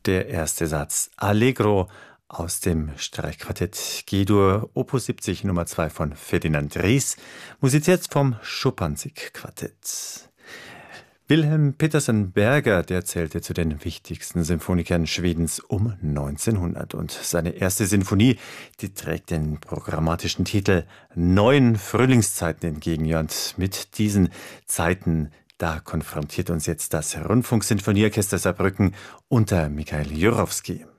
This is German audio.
der erste Satz Allegro aus dem Streichquartett G-Dur Opus 70 Nummer 2 von Ferdinand Ries, musiziert vom Schuppanzig-Quartett. Wilhelm Petersen Berger, der zählte zu den wichtigsten Symphonikern Schwedens um 1900. Und seine erste Sinfonie, die trägt den programmatischen Titel Neuen Frühlingszeiten entgegen. Ja, und mit diesen Zeiten, da konfrontiert uns jetzt das Rundfunksinfonieorchester Saarbrücken unter Michael Jurowski.